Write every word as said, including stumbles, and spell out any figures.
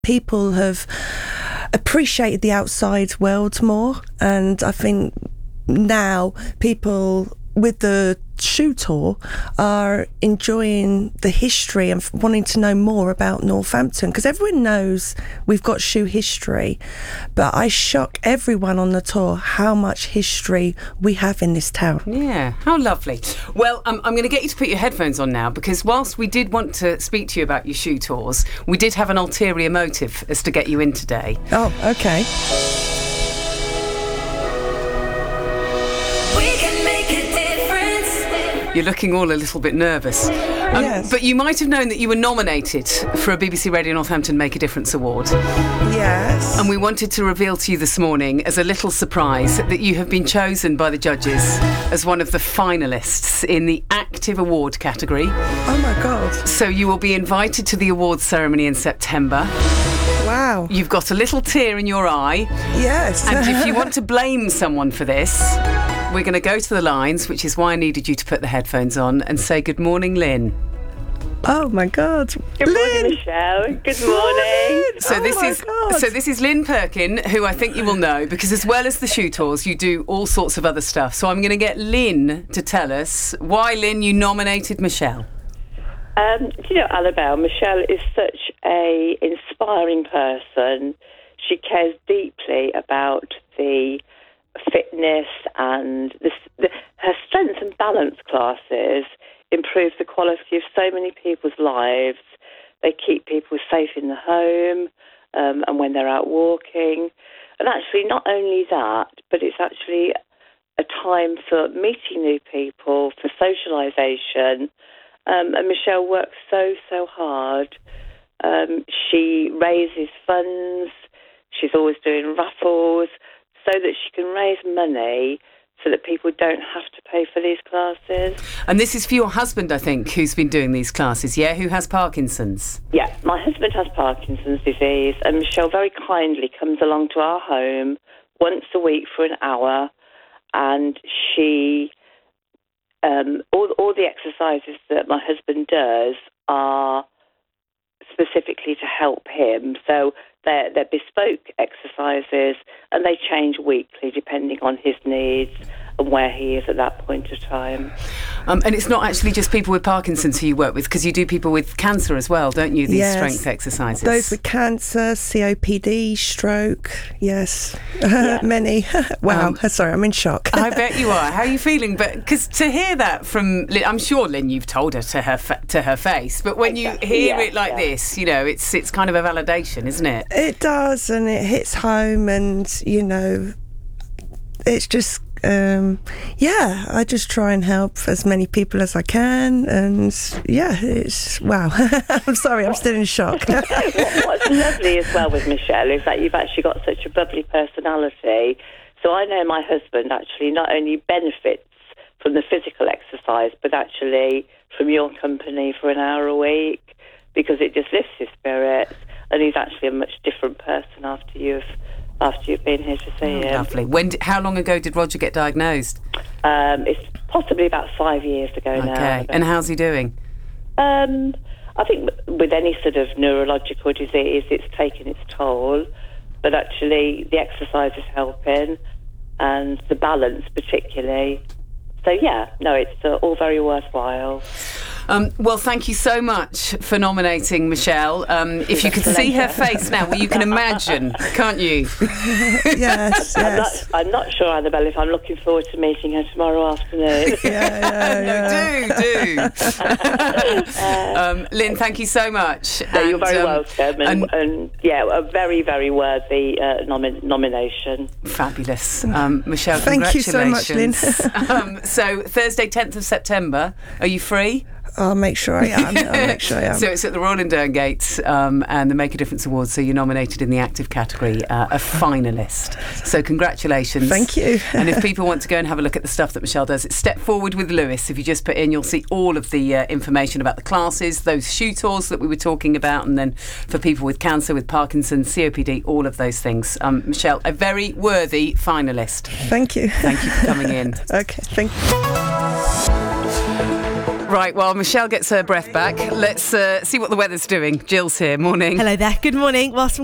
people have appreciated the outside world more, and I think now people with the shoe tour are enjoying the history and wanting to know more about Northampton, because everyone knows we've got shoe history, but I shock everyone on the tour how much history we have in this town. Yeah, how lovely. Well, um, I'm going to get you to put your headphones on now, because whilst we did want to speak to you about your shoe tours, we did have an ulterior motive as to get you in today. Oh, okay. You're looking all a little bit nervous. Um, Yes. But you might have known that you were nominated for a B B C Radio Northampton Make a Difference Award. Yes. And we wanted to reveal to you this morning, as a little surprise, that you have been chosen by the judges as one of the finalists in the Active Award category. Oh my God. So you will be invited to the awards ceremony in September. Wow. You've got a little tear in your eye. Yes. And if you want to blame someone for this, we're going to go to the lines, which is why I needed you to put the headphones on and say good morning, Lynn. Oh my God. Good Lynn. morning, Michelle. Good morning. So Oh this my is God. so this is Lynn Perkin, who I think you will know, because as well as the shoe tours, you do all sorts of other stuff. So I'm going to get Lynn to tell us why, Lynn, you nominated Michelle. Um, do you know, Annabelle, Michelle is such a inspiring person. She cares deeply about the fitness, and the, the, her strength and balance classes improve the quality of so many people's lives. They keep people safe in the home um, and when they're out walking. And actually, not only that, but it's actually a time for meeting new people, for socialisation. Um, and Michelle works so, so hard. Um, she raises funds. She's always doing raffles so that she can raise money so that people don't have to pay for these classes. And this is for your husband, I think, who's been doing these classes, yeah? Who has Parkinson's? Yeah, my husband has Parkinson's disease, and Michelle very kindly comes along to our home once a week for an hour, and she... Um, all, all the exercises that my husband does are specifically to help him. So they're, they're bespoke exercises, and they change weekly depending on his needs and where he is at that point of time. Um, and it's not actually just people with Parkinson's who you work with, because you do people with cancer as well, don't you, these Yes. strength exercises? Those with cancer, C O P D, stroke, yes, Yeah. many. Wow, Um, sorry, I'm in shock. I bet you are. How are you feeling? But because to hear that from Lynn, I'm sure, Lynn, you've told her to her fa- to her face, but when Exactly, you hear yeah, it like yeah. this, you know, it's it's kind of a validation, isn't it? It does, and it hits home, and, you know, it's just... Um, yeah, I just try and help as many people as I can, and yeah, it's wow. I'm sorry, I'm still in shock. What, what's lovely as well with Michelle is that you've actually got such a bubbly personality. So I know my husband actually not only benefits from the physical exercise, but actually from your company for an hour a week, because it just lifts his spirits, and he's actually a much different person after you've after you've been here to see him. Lovely. When? Did, how long ago did Roger get diagnosed? Um, it's possibly about five years ago now. Okay. And how's he doing? Um, I think with any sort of neurological disease, it's taken its toll, but actually the exercise is helping, and the balance particularly. So yeah, no, it's uh, all very worthwhile. Um, well, thank you so much for nominating Michelle. Um, if you could see her face now, well, you can imagine, can't you? Yes, I'm, yes. not, I'm not sure, Annabelle, if I'm looking forward to meeting her tomorrow afternoon. Yeah, yeah, yeah. No, do, do. um, Lynn, thank you so much. So you're And, very um, welcome, and, and- and yeah, a very, very worthy uh, nomi- nomination. Fabulous. Um, Michelle, Thank you so much, Lynn. congratulations. um, so, Thursday, tenth of September, are you free? I'll make sure I am. I'll make sure I am. So it's at the Royal and Derngate um, and the Make a Difference Awards. So you're nominated in the active category, uh, a finalist. So congratulations. Thank you. And if people want to go and have a look at the stuff that Michelle does, it's Step Forward with Lewis. If you just put in, you'll see all of the uh, information about the classes, those shoe tours that we were talking about, and then for people with cancer, with Parkinson's, C O P D, all of those things. Um, Michelle, a very worthy finalist. Thank you. Thank you for coming in. Okay, thank you. Right, while Michelle gets her breath back, let's uh, see what the weather's doing. Jill's here. Morning. Hello there. Good morning. Whilst